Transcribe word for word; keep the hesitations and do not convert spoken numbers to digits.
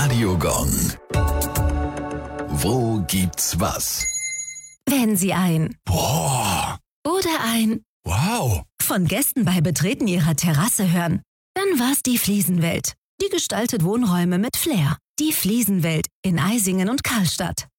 Radio Gong. Wo gibt's was? Wenn Sie ein Boah! oder ein Wow! von Gästen bei Betreten ihrer Terrasse hören, dann war's die Fliesenwelt. Die gestaltet Wohnräume mit Flair. Die Fliesenwelt in Eisingen und Karlstadt.